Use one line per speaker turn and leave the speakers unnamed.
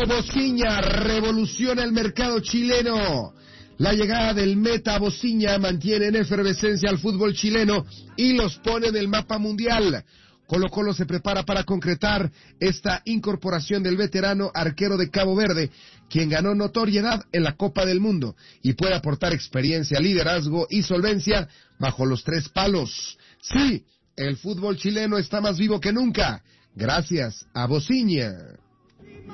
Bociña revoluciona el mercado chileno. La llegada del Meta Bociña mantiene en efervescencia al fútbol chileno y los pone en el mapa mundial. Colo-Colo se prepara para concretar esta incorporación del veterano arquero de Cabo Verde, quien ganó notoriedad en la Copa del Mundo y puede aportar experiencia, liderazgo y solvencia bajo los tres palos. Sí, el fútbol chileno está más vivo que nunca, gracias a Bociña.